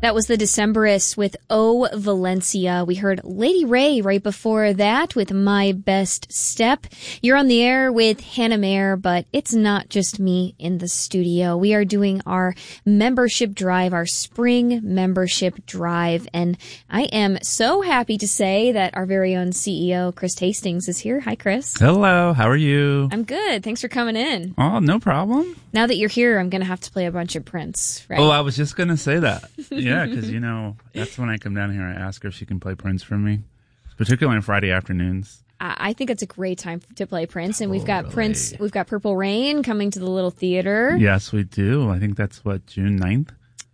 That was the Decemberists with Oh Valencia. We heard Lady Ray right before that with My Best Step. You're on the air with Hannah Mayer, but it's not just me in the studio. We are doing our membership drive, our spring membership drive, and I am so happy to say that our very own CEO, Chris Hastings, is here. Hi, Chris. Hello. How are you? I'm good. Thanks for coming in. Oh, no problem. Now that you're here, I'm going to have to play a bunch of Prince, right? Oh, I was just going to say that. Yeah, because, that's when I come down here, I ask her if she can play Prince for me, particularly on Friday afternoons. I think it's a great time to play Prince, and we've got Prince, we've got Purple Rain coming to the Little Theater. Yes, we do. I think that's, June 9th?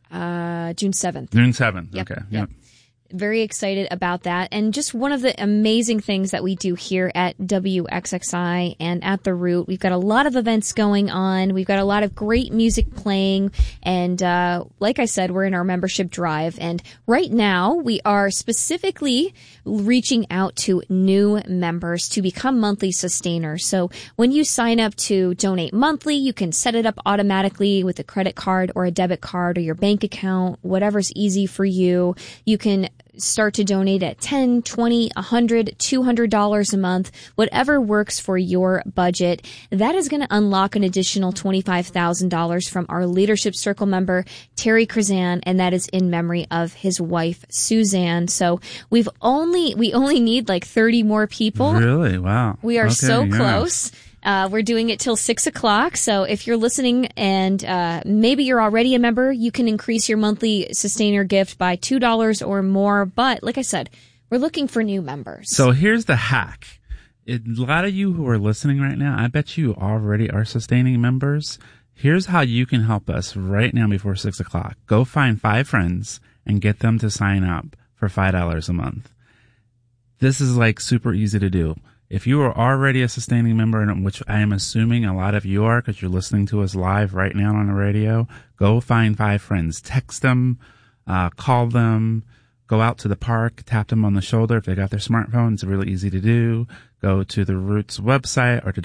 June 7th. June 7th, yep, okay. Yep. Very excited about that. And just one of the amazing things that we do here at WXXI and at The Root, we've got a lot of events going on. We've got a lot of great music playing. And like I said, we're in our membership drive. And right now, we are specifically reaching out to new members to become monthly sustainers. So when you sign up to donate monthly, you can set it up automatically with a credit card or a debit card or your bank account, whatever's easy for you. You can start to donate at $10, $20, $100, $200 a month, whatever works for your budget. That is going to unlock an additional $25,000 from our Leadership Circle member, Terry Krzan, and that is in memory of his wife, Suzanne. So we only need like 30 more people. Really? Wow. We are so close. We're doing it till 6 o'clock. So if you're listening and maybe you're already a member, you can increase your monthly sustainer gift by $2 or more. But like I said, we're looking for new members. So here's the hack. A lot of you who are listening right now, I bet you already are sustaining members. Here's how you can help us right now before 6 o'clock. Go find 5 friends and get them to sign up for $5 a month. This is like super easy to do. If you are already a sustaining member, which I am assuming a lot of you are because you're listening to us live right now on the radio, go find 5 friends. Text them, call them, go out to the park, tap them on the shoulder if they got their smartphone. It's really easy to do. Go to the Roots website or to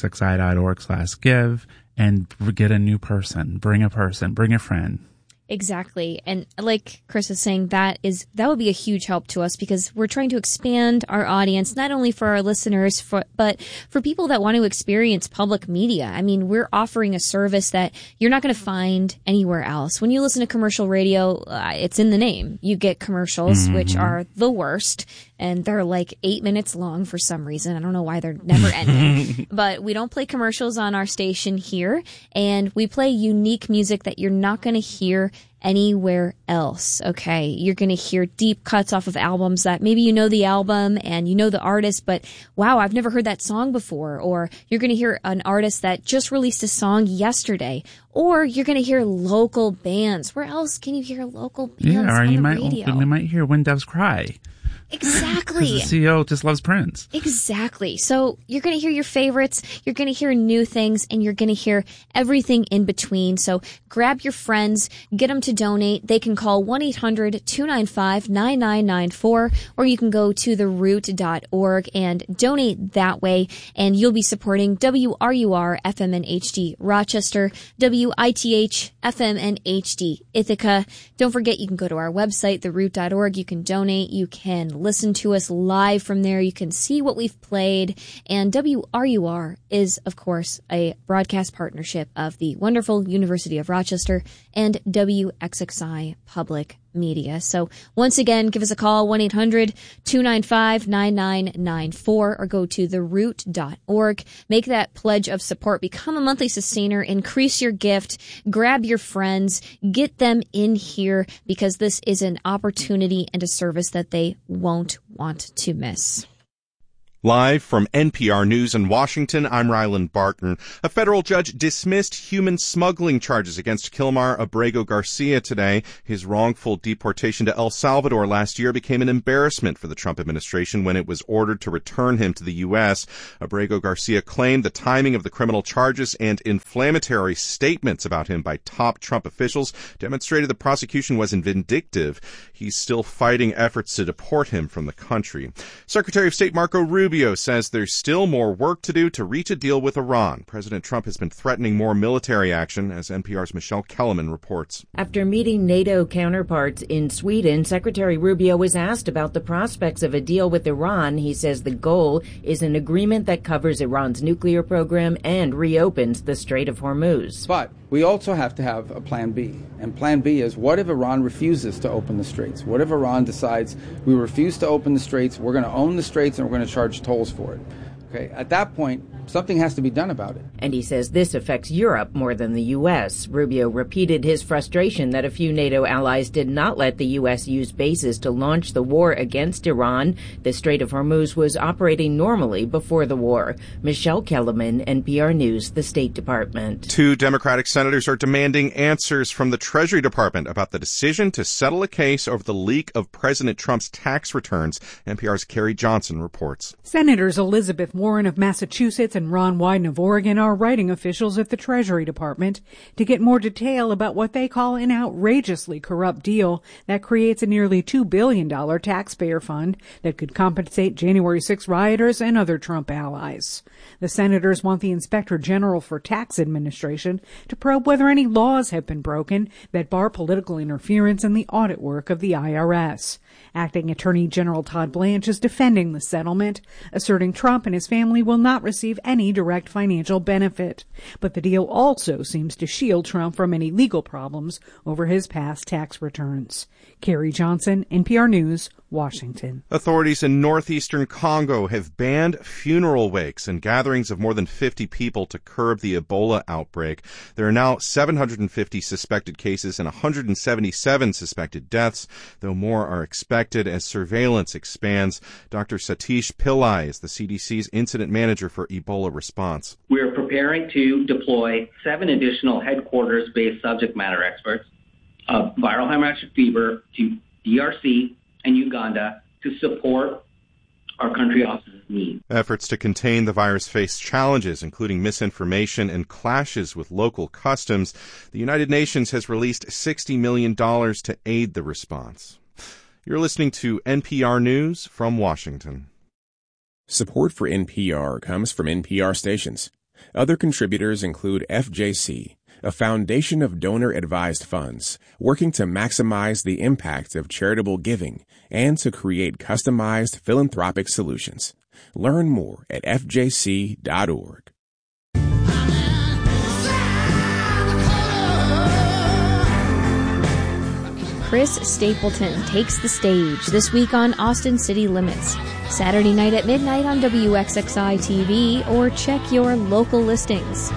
wxxi.org/give and get a new person. Bring a friend. Exactly. And like Chris is saying, that would be a huge help to us because we're trying to expand our audience, not only for our listeners, but for people that want to experience public media. I mean, we're offering a service that you're not going to find anywhere else. When you listen to commercial radio, it's in the name. You get commercials, which are the worst. And they're like 8 minutes long for some reason. I don't know why they're never ending. But we don't play commercials on our station here. And we play unique music that you're not going to hear anywhere else. Okay. You're going to hear deep cuts off of albums that maybe you know the album and you know the artist, but wow, I've never heard that song before. Or you're going to hear an artist that just released a song yesterday. Or you're going to hear local bands. Where else can you hear local bands on the radio? You might hear When Doves Cry. Exactly. The CEO just loves Prince. Exactly. So you're going to hear your favorites, you're going to hear new things, and you're going to hear everything in between. So grab your friends, get them to donate. They can call 1-800-295-9994, or you can go to theroot.org and donate that way, and you'll be supporting WRUR FM and HD Rochester, WITH FM and HD Ithaca. Don't forget, you can go to our website, theroot.org. You can donate. You can listen to us live from there. You can see what we've played. And WRUR is, of course, a broadcast partnership of the wonderful University of Rochester and WXXI Public Media. So once again, give us a call, 1-800-295-9994, or go to theroot.org. Make that pledge of support. Become a monthly sustainer. Increase your gift. Grab your friends. Get them in here because this is an opportunity and a service that they won't want to miss. Live from NPR News in Washington, I'm Ryland Barton. A federal judge dismissed human smuggling charges against Kilmar Abrego Garcia today. His wrongful deportation to El Salvador last year became an embarrassment for the Trump administration when it was ordered to return him to the U.S. Abrego Garcia claimed the timing of the criminal charges and inflammatory statements about him by top Trump officials demonstrated the prosecution was vindictive. He's still fighting efforts to deport him from the country. Secretary of State Marco Rubio Rubio says there's still more work to do to reach a deal with Iran. President Trump has been threatening more military action, as NPR's Michelle Kellerman reports. After meeting NATO counterparts in Sweden, Secretary Rubio was asked about the prospects of a deal with Iran. He says the goal is an agreement that covers Iran's nuclear program and reopens the Strait of Hormuz. But we also have to have a plan B. And plan B is, what if Iran refuses to open the straits? What if Iran decides we refuse to open the straits, we're going to own the straits, and we're going to charge tolls for it? Okay, at that point, something has to be done about it. And he says this affects Europe more than the U.S. Rubio repeated his frustration that a few NATO allies did not let the U.S. use bases to launch the war against Iran. The Strait of Hormuz was operating normally before the war. Michelle Kellerman, NPR News, the State Department. 2 Democratic senators are demanding answers from the Treasury Department about the decision to settle a case over the leak of President Trump's tax returns. NPR's Carrie Johnson reports. Senators Elizabeth Warren of Massachusetts and Ron Wyden of Oregon are writing officials at the Treasury Department to get more detail about what they call an outrageously corrupt deal that creates a nearly $2 billion taxpayer fund that could compensate January 6 rioters and other Trump allies. The senators want the Inspector General for Tax Administration to probe whether any laws have been broken that bar political interference in the audit work of the IRS. Acting Attorney General Todd Blanche is defending the settlement, asserting Trump and his family will not receive any direct financial benefit. But the deal also seems to shield Trump from any legal problems over his past tax returns. Carrie Johnson, NPR News, Washington. Authorities in northeastern Congo have banned funeral wakes and gatherings of more than 50 people to curb the Ebola outbreak. There are now 750 suspected cases and 177 suspected deaths, though more are expected as surveillance expands. Dr. Satish Pillai is the CDC's incident manager for Ebola response. We're preparing to deploy 7 additional headquarters-based subject matter experts of viral hemorrhagic fever to DRC and Uganda to support our country office's needs. Efforts to contain the virus face challenges, including misinformation and clashes with local customs. The United Nations has released $60 million to aid the response. You're listening to NPR News from Washington. Support for NPR comes from NPR stations. Other contributors include FJC, a foundation of donor-advised funds working to maximize the impact of charitable giving and to create customized philanthropic solutions. Learn more at fjc.org. Chris Stapleton takes the stage this week on Austin City Limits. Saturday night at midnight on WXXI TV, or check your local listings.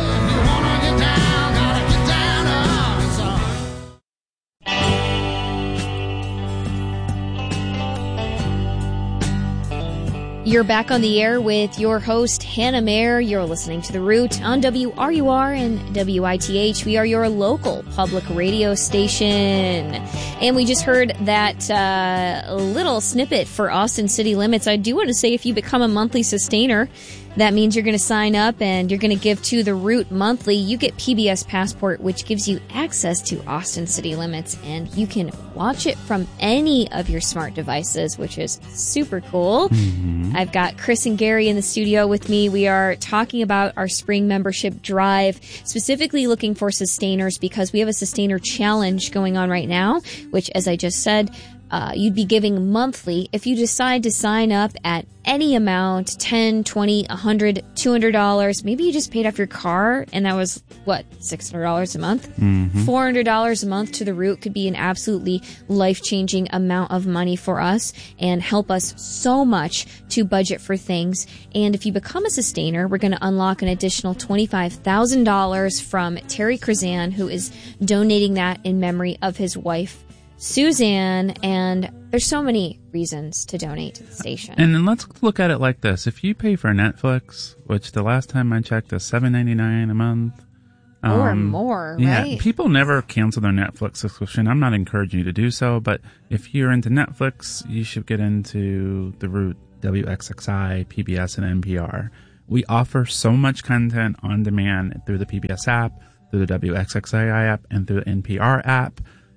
You're back on the air with your host, Hannah Mayer. You're listening to The Root on WRUR and WITH. We are your local public radio station. And we just heard that little snippet for Austin City Limits. I do want to say, if you become a monthly sustainer, that means you're going to sign up and you're going to give to The Root monthly. You get PBS Passport, which gives you access to Austin City Limits, and you can watch it from any of your smart devices, which is super cool. Mm-hmm. I've got Chris and Gary in the studio with me. We are talking about our spring membership drive, specifically looking for sustainers because we have a sustainer challenge going on right now, which, as I just said, you'd be giving monthly. If you decide to sign up at any amount, $10, $20, $100, $200, maybe you just paid off your car and that was, $600 a month? Mm-hmm. $400 a month to The Root could be an absolutely life-changing amount of money for us and help us so much to budget for things. And if you become a sustainer, we're going to unlock an additional $25,000 from Terry Krazan, who is donating that in memory of his wife, Suzanne, and there's so many reasons to donate to the station. And then let's look at it like this. If you pay for Netflix, which the last time I checked is $7.99 a month. Or more, right? Yeah, people never cancel their Netflix subscription. I'm not encouraging you to do so, but if you're into Netflix, you should get into The Root, WXXI, PBS, and NPR. We offer so much content on demand through the PBS app, through the WXXI app, and through the NPR app.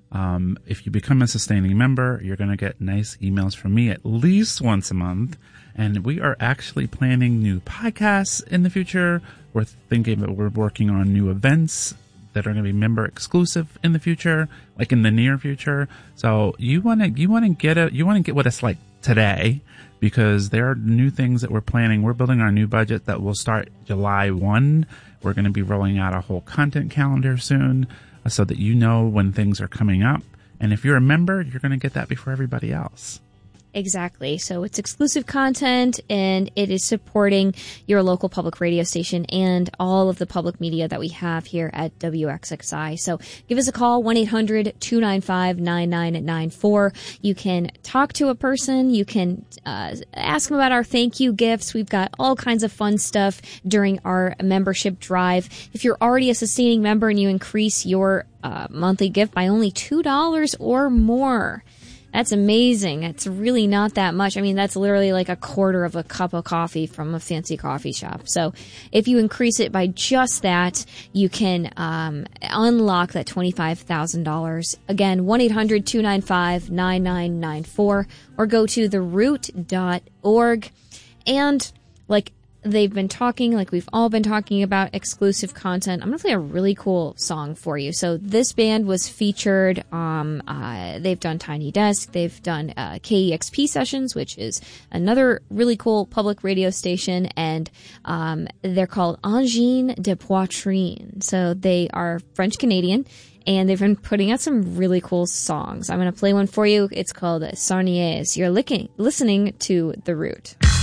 If you become a sustaining member, you're going to get nice emails from me at least once a month. And we are actually planning new podcasts in the future. We're working on new events that are going to be member exclusive in the future, like in the near future. So you want to get what it's like today, because there are new things that we're planning. We're building our new budget that will start July 1. We're going to be rolling out a whole content calendar soon, so that you know when things are coming up. And if you're a member, you're going to get that before everybody else. Exactly. So it's exclusive content, and it is supporting your local public radio station and all of the public media that we have here at WXXI. So give us a call, 1-800-295-9994. You can talk to a person. You can ask them about our thank you gifts. We've got all kinds of fun stuff during our membership drive. If you're already a sustaining member and you increase your monthly gift by only $2 or more, that's amazing. It's really not that much. I mean, that's literally like a quarter of a cup of coffee from a fancy coffee shop. So if you increase it by just that, you can unlock that $25,000. Again, 1-800-295-9994, or go to theroot.org. And like they've been talking, like we've all been talking about exclusive content, I'm going to play a really cool song for you. So this band was featured, they've done Tiny Desk, they've done KEXP Sessions, which is another really cool public radio station, and they're called Angine de Poitrine. So they are French-Canadian, and they've been putting out some really cool songs. I'm going to play one for you. It's called Sarniers. You're listening to The Root.